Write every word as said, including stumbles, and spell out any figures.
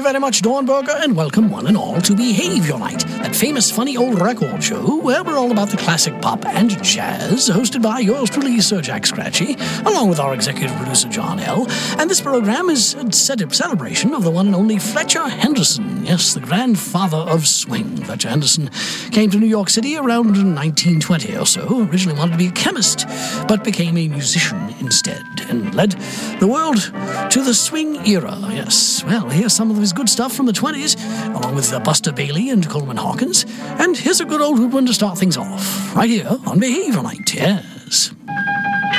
very much, Dornberger, and welcome one and all to Behave Your Night, that famous funny old record show where we're all about the classic pop and jazz, hosted by yours truly, Sir Jack Scratchy, along with our executive producer, John L. And this program is a celebration of the one and only Fletcher Henderson, yes, the grandfather of swing. Fletcher Henderson came to New York City around nineteen twenty or so, originally wanted to be a chemist, but became a musician instead, and led the world to the swing era, yes. Well, here's some of his good stuff from the twenties, along with uh, Buster Bailey and Coleman Hawkins, and here's a good old one to start things off, right here on Behave Your Night, yes.